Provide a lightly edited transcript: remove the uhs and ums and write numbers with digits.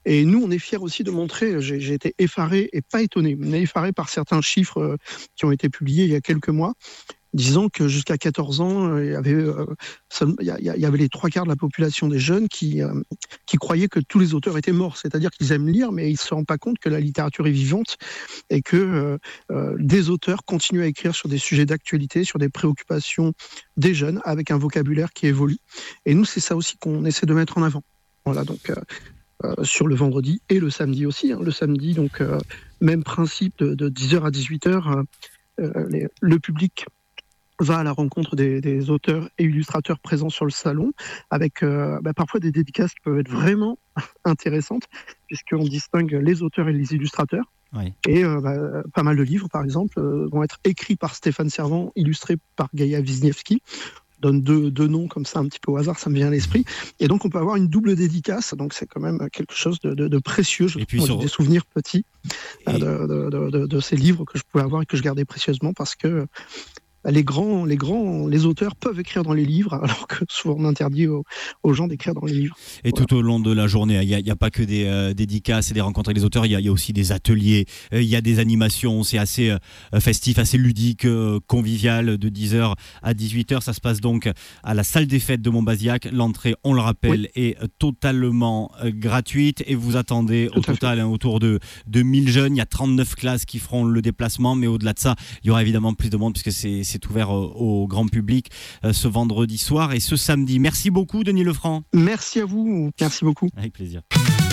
Et nous, on est fiers aussi de montrer, j'ai été effaré et pas étonné, mais effaré par certains chiffres qui ont été publiés il y a quelques mois, disant que jusqu'à 14 ans, il y avait les trois quarts de la population des jeunes qui croyaient que tous les auteurs étaient morts. C'est-à-dire qu'ils aiment lire, mais ils ne se rendent pas compte que la littérature est vivante et que des auteurs continuent à écrire sur des sujets d'actualité, sur des préoccupations des jeunes, avec un vocabulaire qui évolue. Et nous, c'est ça aussi qu'on essaie de mettre en avant. Voilà, donc sur le vendredi et le samedi aussi. Le samedi, donc, même principe de 10h à 18h, le public va à la rencontre des auteurs et illustrateurs présents sur le salon, avec parfois des dédicaces qui peuvent être vraiment intéressantes, puisqu'on distingue les auteurs et les illustrateurs. Oui. Et pas mal de livres, par exemple, vont être écrits par Stéphane Servant, illustrés par Gaïa Wisniewski. Je donne deux noms comme ça un petit peu au hasard, ça me vient à l'esprit. Et donc on peut avoir une double dédicace, donc c'est quand même quelque chose de précieux. Je trouve des souvenirs petits de ces livres que je pouvais avoir et que je gardais précieusement, parce que les auteurs peuvent écrire dans les livres, alors que souvent on interdit aux gens d'écrire dans les livres. Et voilà. Tout au long de la journée, il n'y a pas que des dédicaces et des rencontres avec les auteurs, il y a aussi des ateliers, il y a des animations, c'est assez festif, assez ludique, convivial, de 10h à 18h. Ça se passe donc à la salle des fêtes de Montbazillac. L'entrée, on le rappelle, est totalement gratuite, et vous attendez au total autour de 1000 jeunes. Il y a 39 classes qui feront le déplacement, mais au-delà de ça, il y aura évidemment plus de monde, puisque c'est ouvert au grand public ce vendredi soir et ce samedi. Merci beaucoup, Denis Lefranc. Merci à vous, merci beaucoup. Avec plaisir.